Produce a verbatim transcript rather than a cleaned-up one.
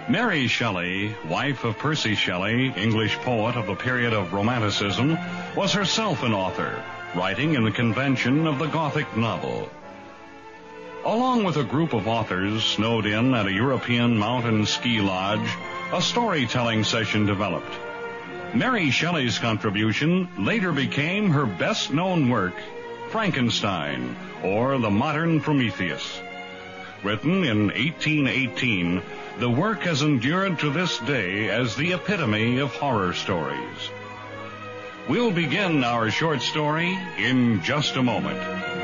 Mary Shelley, wife of Percy Shelley, English poet of the period of Romanticism, was herself an author, writing in the convention of the Gothic novel. Along with a group of authors snowed in at a European mountain ski lodge, a storytelling session developed. Mary Shelley's contribution later became her best-known work, Frankenstein, or The Modern Prometheus. Written in eighteen eighteen, the work has endured to this day as the epitome of horror stories. We'll begin our short story in just a moment.